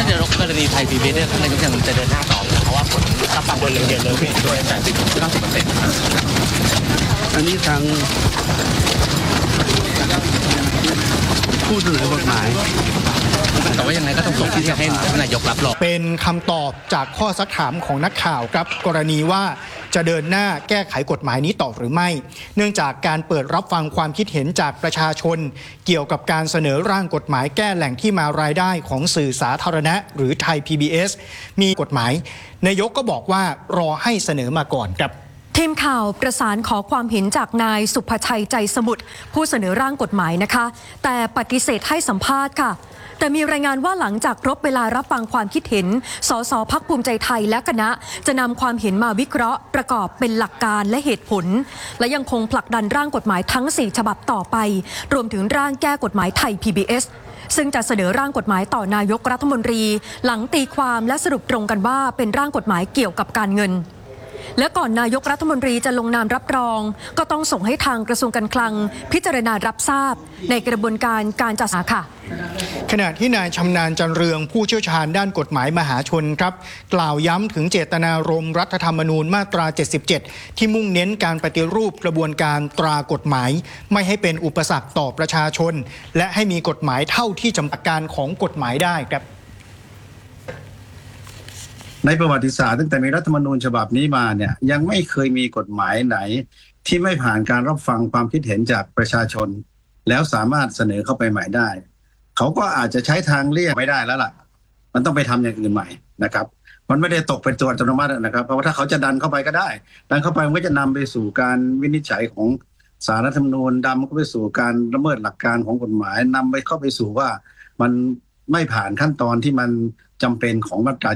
นายกกรณีไทย PBS เนี่ยท่านนายกยังจะเดินหน้าต่อเพราะว่าผลรับฟังบนเรียนเลยด้วย80-90% อันนี้ทางผู้เสนอกฎหมายแต่ว่ายังไงก็ต้องส่งที่จะให้นายกรับรองเป็นคำตอบจากข้อซักถามของนักข่าวครับกรณีว่าจะเดินหน้าแก้ไขกฎหมายนี้ต่อหรือไม่เนื่องจากการเปิดรับฟังความคิดเห็นจากประชาชนเกี่ยวกับการเสนอร่างกฎหมายแก้แหล่งที่มารายได้ของสื่อสาธารณะหรือไทย PBS มีกฎหมายนายกก็บอกว่ารอให้เสนอมาก่อนครับทีมข่าวประสานขอความเห็นจากนายสุภชัยใจสมุทรผู้เสนอร่างกฎหมายนะคะแต่ปฏิเสธให้สัมภาษณ์ค่ะแต่มีรายงานว่าหลังจากครบเวลารับฟังความคิดเห็นสสพรรคภูมิใจไทยและคณะจะนำความเห็นมาวิเคราะห์ประกอบเป็นหลักการและเหตุผลและยังคงผลักดันร่างกฎหมายทั้ง4ฉบับต่อไปรวมถึงร่างแก้กฎหมายไทย PBS ซึ่งจะเสนอร่างกฎหมายต่อนายกรัฐมนตรีหลังตีความและสรุปตรงกันว่าเป็นร่างกฎหมายเกี่ยวกับการเงินและก่อนนายกรัฐมนตรีจะลงนามรับรองก็ต้องส่งให้ทางกระทรวงการคลังพิจารณารับทราบในกระบวนการจัดสรรค่ะขณะที่นายชำนาญจันเรืองผู้เชี่ยวชาญด้านกฎหมายมหาชนครับกล่าวย้ำถึงเจตนารมณ์รัฐธรรมนูญมาตรา 77 ที่มุ่งเน้นการปฏิรูปกระบวนการตรากฎหมายไม่ให้เป็นอุปสรรคต่อประชาชนและให้มีกฎหมายเท่าที่จำกัดการของกฎหมายได้ครับในประวัติศาสตร์ตั้งแต่มีรัฐธรรมนูญฉบับนี้มาเนี่ยยังไม่เคยมีกฎหมายไหนที่ไม่ผ่านการรับฟังความคิดเห็นจากประชาชนแล้วสามารถเสนอเข้าไปใหม่ได้เขาก็อาจจะใช้ทางเลี่ยงไม่ได้แล้วล่ะมันต้องไปทำอย่างอื่นใหม่นะครับมันไม่ได้ตกเป็นตัวอัตโนมัตินะครับเพราะว่าถ้าเขาจะดันเข้าไปก็ได้ดันเข้าไปมันก็จะนำไปสู่การวินิจฉัยของศาลรัฐธรรมนูญนำเข้าไปสู่การละเมิดหลักการของกฎหมายนำไปเข้าไปสู่ว่ามันไม่ผ่านขั้นตอนที่มันจำเป็นของมาตรา